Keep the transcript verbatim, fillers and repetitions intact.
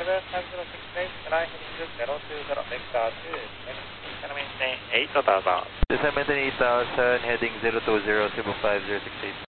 seven five zero six eight, fly heading zero two zero, vector two, descend maintain eight thousand. Descend maintain eight thousand, heading zero two zero, Cebu five zero six eight.